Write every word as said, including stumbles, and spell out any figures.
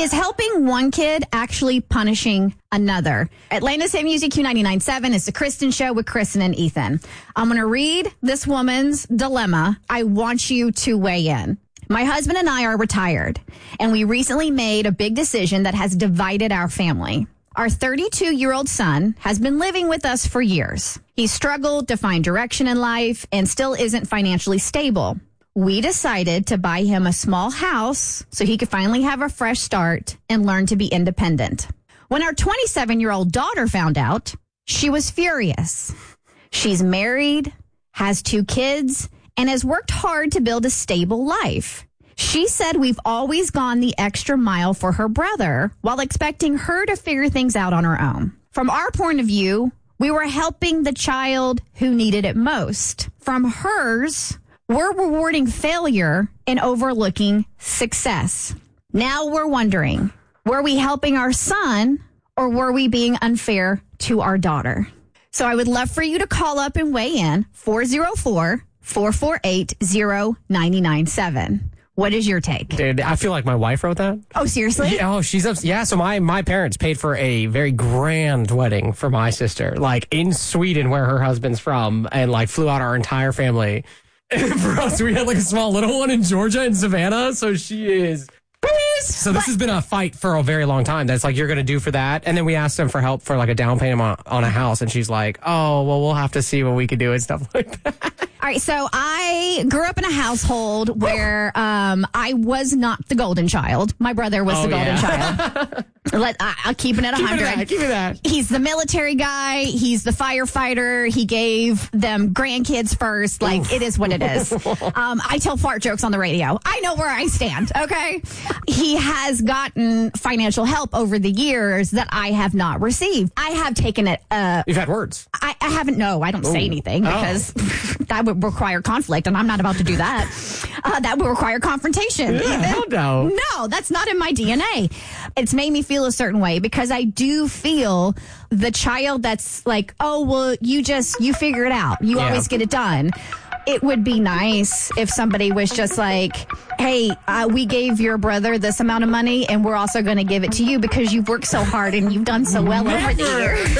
Is helping one kid actually punishing another? Atlanta's Hit Music Q ninety-nine point seven is the Kristen Show with Kristen and Ethan. I'm going to read this woman's dilemma. I want you to weigh in. My husband and I are retired, and we recently made a big decision that has divided our family. Our thirty-two-year-old son has been living with us for years. He's struggled to find direction in life and still isn't financially stable. We decided to buy him a small house so he could finally have a fresh start and learn to be independent. When our twenty-seven-year-old daughter found out, she was furious. She's married, has two kids, and has worked hard to build a stable life. She said we've always gone the extra mile for her brother while expecting her to figure things out on her own. From our point of view, we were helping the child who needed it most. From hers, we're rewarding failure and overlooking success. Now we're wondering, were we helping our son or were we being unfair to our daughter? So I would love for you to call up and weigh in four oh four, four four eight, oh nine nine seven. What is your take? Dude, I feel like my wife wrote that. Oh, seriously? Yeah, oh, she's up. Yeah, so my, my parents paid for a very grand wedding for my sister, like in Sweden, where her husband's from, and like flew out our entire family. And for us, we had like a small little one in Georgia in Savannah. So she is pissed. So this But- has been a fight for a very long time. That's like, you're going to do for that. And then we asked them for help for like a down payment on, on a house. And she's like, oh, well, we'll have to see what we could do and stuff like that. All right, so I grew up in a household where um, I was not the golden child. My brother was Oh, the golden yeah. child. Let, I, I'll keep it at one Give me hundred. that. Give me that. He's the military guy. He's the firefighter. He gave them grandkids first. Like, Oof. It is what it is. Um, I tell fart jokes on the radio. I know where I stand, okay? He has gotten financial help over the years that I have not received. I have taken it. Uh, You've had words. I, I haven't, no, I don't Ooh. say anything because oh. that would require conflict, and I'm not about to do that. Uh, that would require confrontation. Yeah, hell no. No, that's not in my D N A. It's made me feel a certain way because I do feel the child that's like, oh, well, you just, you figure it out. You Yeah. always get it done. It would be nice if somebody was just like, hey, uh, we gave your brother this amount of money and we're also going to give it to you because you've worked so hard and you've done so well over the years.